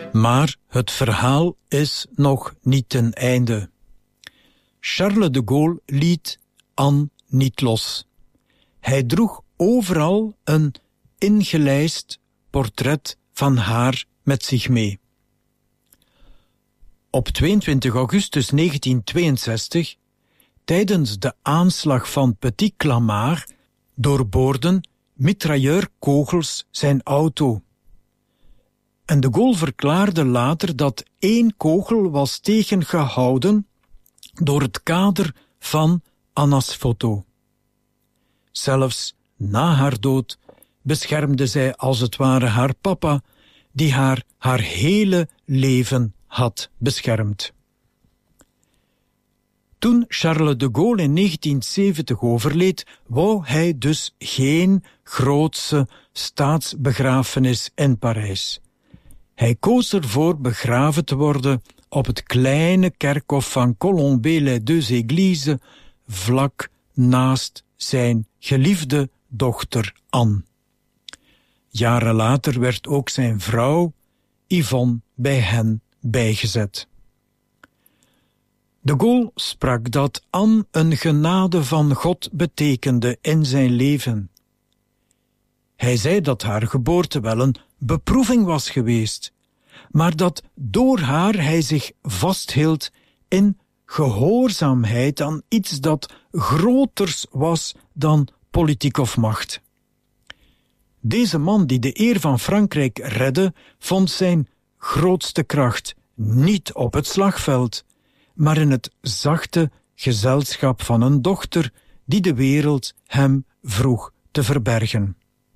Maar het verhaal is nog niet ten einde. Charles de Gaulle liet Anne niet los. Hij droeg overal een ingelijst portret van haar met zich mee. Op 22 augustus 1962, tijdens de aanslag van Petit Clamart, doorboorden mitrailleurkogels zijn auto. En de Gaulle verklaarde later dat 1 kogel was tegengehouden door het kader van Anna's foto. Zelfs na haar dood beschermde zij als het ware haar papa, die haar hele leven had beschermd. Toen Charles de Gaulle in 1970 overleed, wou hij dus geen grootse staatsbegrafenis in Parijs. Hij koos ervoor begraven te worden op het kleine kerkhof van Colombey-les-Deux-Églises, vlak naast zijn geliefde dochter Anne. Jaren later werd ook zijn vrouw Yvonne bij hen bijgezet. De Gaulle sprak dat Anne een genade van God betekende in zijn leven. Hij zei dat haar geboorte wel een beproeving was geweest, maar dat door haar hij zich vasthield in gehoorzaamheid aan iets dat groters was dan politiek of macht. Deze man die de eer van Frankrijk redde, vond zijn grootste kracht niet op het slagveld, maar in het zachte gezelschap van een dochter die de wereld hem vroeg te verbergen.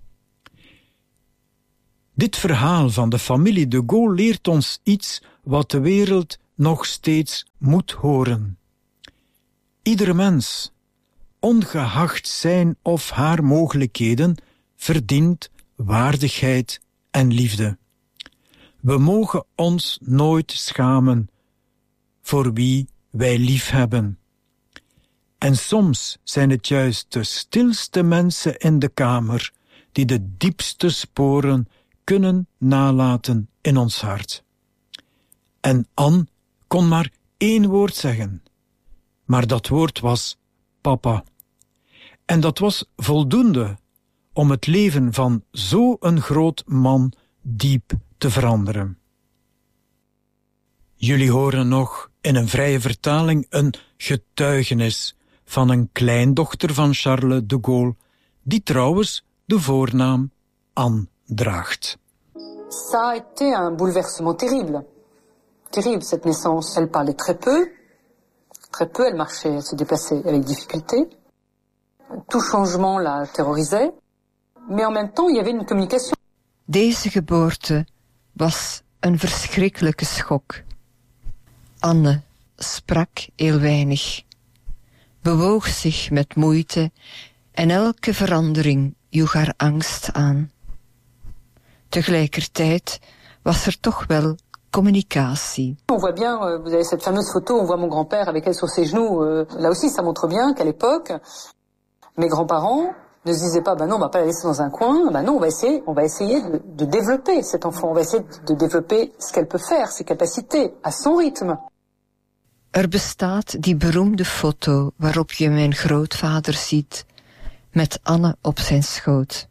Dit verhaal van de familie de Gaulle leert ons iets wat de wereld nog steeds moet horen. Iedere mens, ongeacht zijn of haar mogelijkheden, verdient waardigheid en liefde. We mogen ons nooit schamen voor wie wij lief hebben. En soms zijn het juist de stilste mensen in de kamer die de diepste sporen kunnen nalaten in ons hart. En Anne kon maar 1 woord zeggen, maar dat woord was papa. En dat was voldoende om het leven van zo'n groot man diep te veranderen. Jullie horen nog in een vrije vertaling een getuigenis van een kleindochter van Charles de Gaulle, die trouwens de voornaam Anne draagt. Ça a été un bouleversement terrible. Terrible, cette naissance. Elle parlait très peu, elle marchait, elle se déplaçait avec difficulté. Tout changement la terrorisait, mais en même temps, il y avait une communication. Deze geboorte was een verschrikkelijke schok. Anne sprak heel weinig, bewoog zich met moeite en elke verandering joeg haar angst aan. Tegelijkertijd was er toch wel communicatie. On voit bien, vous avez cette fameuse photo, on voit mon grand-père avec elle sur ses genoux. Là aussi, ça montre bien qu'à l'époque, mes grands-parents ne se disaient pas, non, on va pas la laisser dans un coin. Non, on va essayer de développer cet enfant. On va essayer de développer ce qu'elle peut faire, ses capacités, à son rythme. Er bestaat die beroemde foto waarop je mijn grootvader ziet, met Anne op zijn schoot.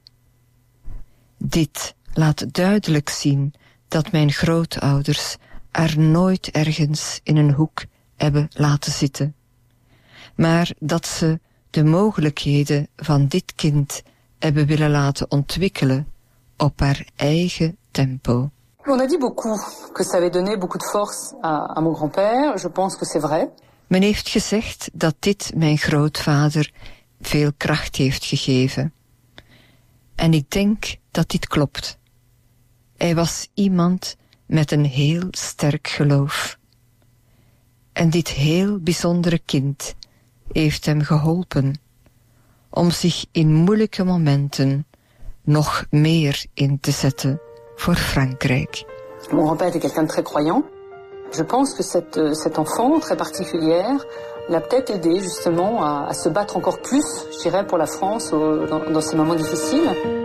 Dit laat duidelijk zien dat mijn grootouders haar nooit ergens in een hoek hebben laten zitten, maar dat ze de mogelijkheden van dit kind hebben willen laten ontwikkelen op haar eigen tempo. On a dit beaucoup que ça avait donné beaucoup de force à mon grand-père. Je pense que c'est vrai. Men heeft gezegd dat dit mijn grootvader veel kracht heeft gegeven. En ik denk dat dit klopt. Hij was iemand met een heel sterk geloof. En dit heel bijzondere kind heeft hem geholpen om zich in moeilijke momenten nog meer in te zetten voor Frankrijk. Mon grand-père était quelqu'un de très croyant. Je pense que cet enfant très particulière l'a peut-être aidé justement à se battre encore plus, je dirais, pour la France dans ces moments difficiles.